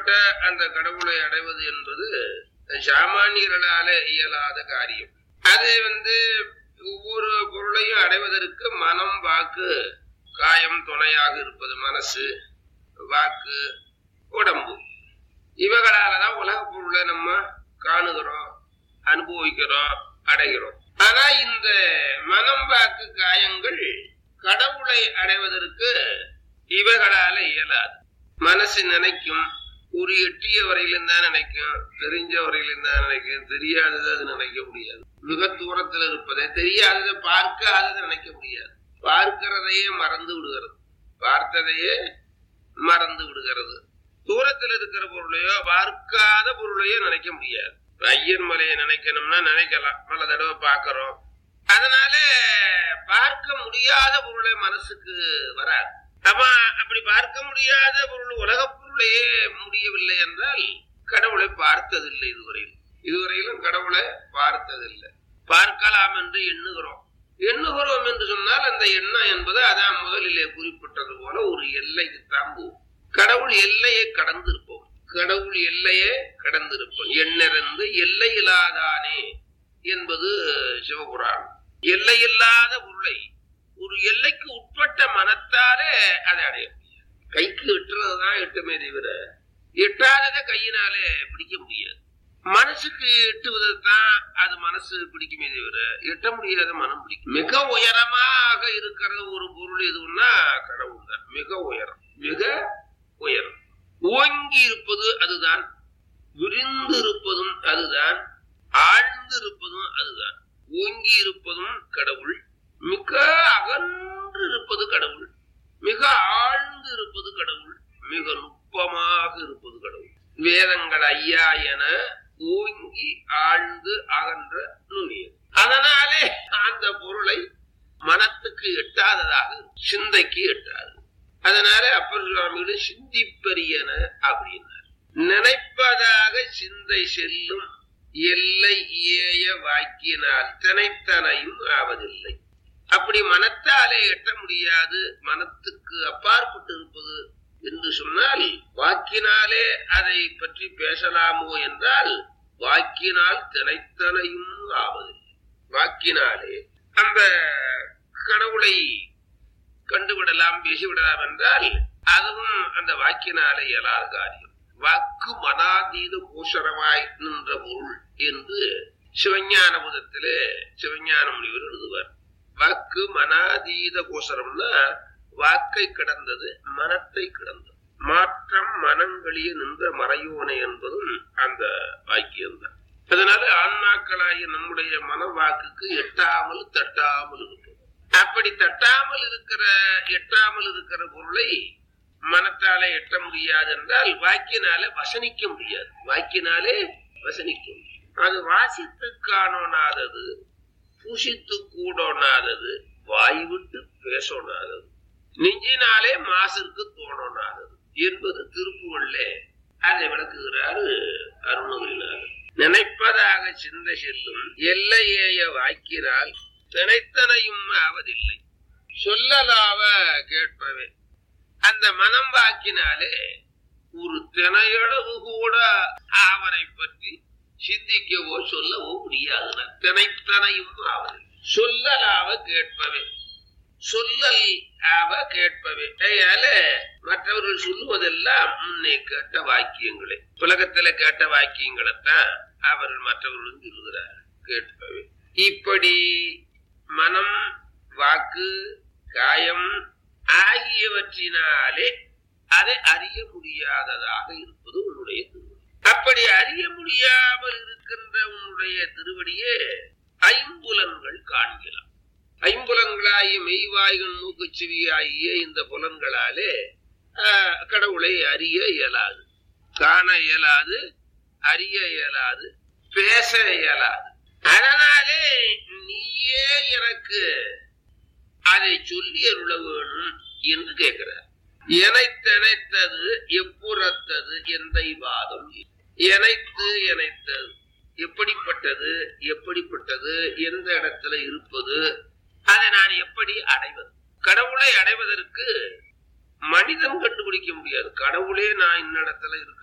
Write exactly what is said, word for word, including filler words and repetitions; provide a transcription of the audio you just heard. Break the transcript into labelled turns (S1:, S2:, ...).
S1: உட்பட்ட அந்த கடவுளை அடைவது என்பது சாமானியர்களால இயலாத காரியம். அது வந்து ஒவ்வொரு பொருளையும் அடைவதற்கு மனம், வாக்கு, காயம் துணையாக இருப்பது. மனசு, வாக்கு, உடம்பு, இவைகளாலதான் உலக பொருளை நம்ம காணுகிறோம், அனுபவிக்கிறோம், அடைகிறோம். ஆனா இந்த மனம், வாக்கு, காயங்கள் கடவுளை அடைவதற்கு இவைகளால இயலாது. மனசு நினைக்கும், ஒரு எட்டிய வரையிலும் தான் நினைக்கும், தெரிஞ்ச வரையிலும் தான் நினைக்கும், தெரியாதது அது நினைக்க முடியாது. மிக தூரத்தில் இருப்பதை, தெரியாததை பார்க்காததை நினைக்க முடியாது. பார்க்கிறதையே மறந்து விடுகிறது, பார்த்ததையே மறந்து விடுகிறது. தூரத்தில் இருக்கிற பொருளையோ பார்க்காத பொருளையோ நினைக்க முடியாது. ஐயன் மலையை நினைக்கணும்னா நினைக்கலாம், பல தடவை பார்க்கிறோம். அதனால பார்க்க முடியாத பொருளை மனசுக்கு வராது. அப்ப அப்படி பார்க்க முடியாத பொருள், உலக பொருளையே முடியவில்லை என்றால் கடவுளை பார்த்ததில்லை. இதுவரையில் இதுவரையிலும் கடவுளை பார்த்ததில்லை. பார்க்கலாம் என்று எண்ணுகிறோம். எண்ணுகிறோம் என்று சொன்னால் அந்த எண்ணம் என்பது அதான் முதலிலே குறிப்பிட்டது போல ஒரு எல்லைக்கு தாம்பும். கடவுள் எல்லையை கடந்திருப்போம். கடவுள் எல்லையே கடந்திருப்போம். எண்ணிறந்து எல்லை இல்லாதானே என்பது சிவபுராணம். எல்லையில்லாத பொருளை ஒரு எல்லைக்கு உட்பட்ட மனத்தாலே அதை அடைய முடியாது. கைக்கு எட்டுறதுதான் எட்டுமே தவிர எட்டாததை கையினாலே பிடிக்க முடியாது. மனசுக்கு எட்டுவதுதான் அது மனசு பிடிக்குமே தவிர எட்ட முடியாத மனம் பிடிக்கும். மிக உயரமாக இருக்கிற ஒரு பொருள் எதுன்னா கடவுள் தான். மிக உயரம், மிக உயரம். ஓங்கி இருப்பது அதுதான், விரிந்து இருப்பதும் அதுதான், ஆழ்ந்து இருப்பதும் அதுதான். ஓங்கி இருப்பதும் கடவுள், மிக அகன்று இருப்பது கடவுள், மிக ஆழ்ந்து இருப்பது கடவுள், மிக நுட்பமாக இருப்பது கடவுள். வேதங்கள் ஐயா என ஓங்கி ஆழ்ந்து அகன்ற நுண்ணியது. அதனாலே அந்த பொருளை மனத்துக்கு எட்டாததாக, சிந்தைக்கு எட்டாது. அதனால அப்பர் சுவாமிகள் சிந்திப்பரியன அப்படின்னார். நினைப்பதாக சிந்தை செல்லும் எல்லை ஏய வாக்கினால் தினைத்தனையும் ஆவதில்லை. அப்படி மனத்தாலே எட்ட முடியாது, மனத்துக்கு அப்பாற்பட்டு இருப்பது என்று சொன்னால் வாக்கினாலே அதை பற்றி பேசலாமோ என்றால் வாக்கினால் தினைத்தனையும் ஆவதில்லை. வாக்கினாலே அந்த கடவுளை கண்டுவிடலாம், பேசிவிடலாம் என்றால் அதுவும் அந்த வாக்கினாலே இயலாத காரியம். வாக்கு மனாதீத கோஷரமாய் நின்ற பொருள் என்று சிவஞான புதத்திலே சிவஞான முனிவர் எழுதுவார். வாக்கு மனாதீத கோஷரம்னா வாக்கை கடந்தது, மனத்தை கடந்தது. மாற்றம் மனங்களிய நின்ற மறையோனை என்பதும் அந்த வாக்கியம்தான். அதனால ஆன்மாக்களாகிய நம்முடைய மன வாக்குக்கு எட்டாமல் தட்டாமல் இருக்கும். அப்படி தட்டாமல் இருக்கிற எட்டாமல் இருக்கிற பொருளை மனத்தாலே எட்ட முடியாது என்றால் வாக்கினாலே வசனிக்க முடியாது. வாக்கினாலே வசனிக்க முடியும். அது வாசித்து காணோனாதது, பூசித்து கூடோனாதது, வாய் விட்டு பேசோனாதது, நெஞ்சினாலே மாசிற்கு தோணோனாதது என்பது திருப்புகள்லே அதை விளக்குகிறாரு அருணகிரிநாதர். நினைப்பதாக சிந்தை செல்லும் எல்லையேய வாக்கினால் தினைத்தனையும் ஆவதில்லை. சொல்லலாவ கேட்பவே. அந்த மனம் வாக்கினாலே ஒரு தினையளவு கூட அவரை பற்றி சிந்திக்கவோ சொல்லவோ முடியாது. தினைத்தனையும் ஆவதில்லை. சொல்லலாவ கேட்பவே. சொல்லல் அவ கேட்பவே. மற்றவர்கள் சொல்லுவதெல்லாம் முன்னே கேட்ட வாக்கியங்களே. உலகத்துல கேட்ட வாக்கியங்களைத்தான் அவர்கள் மற்றவர்களும் சொல்லுகிறார். கேட்பவே. இப்படி மனம், வாக்கு, காயம் ஆகியவற்றினாலே அதை அறிய முடியாததாக இருப்பது உன்னுடைய திருவடி. அப்படி அறிய முடியாமல் இருக்கின்ற உன்னுடைய திருவடியே ஐம்புலன்கள் காண்கலாம். ஐம்புலன்களாகிய மெய்வாய்கள், மூக்கு, செவியாகிய இந்த புலன்களாலே கடவுளை அறிய இயலாது, காண இயலாது, அறிய இயலாது, பேச இயலாது. அதனாலே நீயே எனக்கு அதை சொல்லி அருள வேணும் என்று கேட்கிறார். எனைத்தனைத்தது எப்புறத்தது எந்த வாதம். எனைத்து எனைத்தது எப்படிப்பட்டது, எப்படிப்பட்டது, எந்த இடத்துல இருப்பது, அதை நான் எப்படி அடைவது. கடவுளை அடைவதற்கு மனிதன் கண்டுபிடிக்க முடியாது. கடவுளே நான் இந்த இடத்துல இருக்கு